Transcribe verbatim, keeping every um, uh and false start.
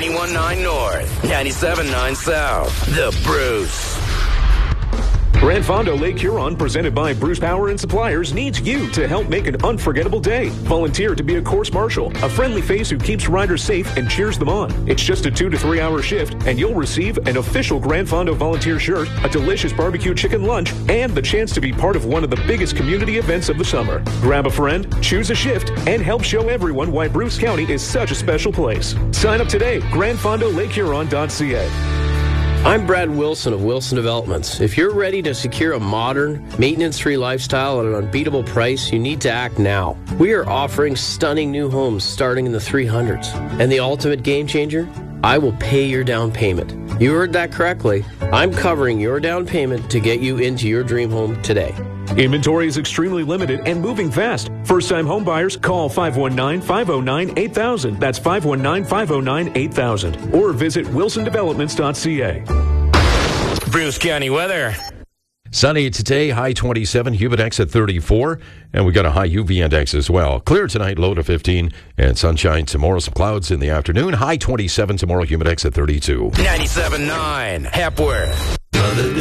ninety-one point nine North, ninety-seven point nine South. The Bruce. Grand Fondo Lake Huron, presented by Bruce Power and Suppliers, needs you to help make an unforgettable day. Volunteer to be a course marshal, a friendly face who keeps riders safe and cheers them on. It's just a two to three hour shift, and you'll receive an official Grand Fondo volunteer shirt, a delicious barbecue chicken lunch, and the chance to be part of one of the biggest community events of the summer. Grab a friend, choose a shift, and help show everyone why Bruce County is such a special place. Sign up today, grand fondo lake huron dot c a. I'm Brad Wilson of Wilson Developments. If you're ready to secure a modern, maintenance-free lifestyle at an unbeatable price, you need to act now. We are offering stunning new homes starting in the three hundreds. And the ultimate game changer? I will pay your down payment. You heard that correctly. I'm covering your down payment to get you into your dream home today. Inventory is extremely limited and moving fast. First-time home buyers, call five one nine, five oh nine, eight thousand. That's five one nine, five oh nine, eight thousand. Or visit wilson developments dot c a. Bruce County weather. Sunny today, high twenty-seven, humidex at thirty-four, and we got a high U V index as well. Clear tonight, low to fifteen, and sunshine tomorrow, some clouds in the afternoon. High twenty-seven tomorrow, humidex at thirty-two. ninety-seven point nine Hepworth.